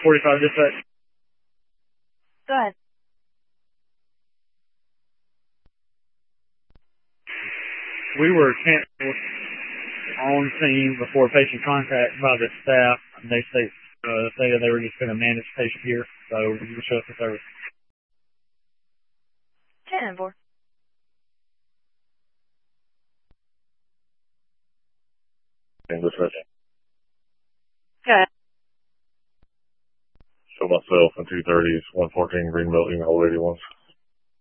45 dispatch. Go ahead. We were canceled on scene before patient contact by the staff. They stated they were just going to manage the patient here, so we will show up for service. 10-4. Dispatch. Go ahead. Show myself in 230s, 114 Greenbelt, Unit 81s.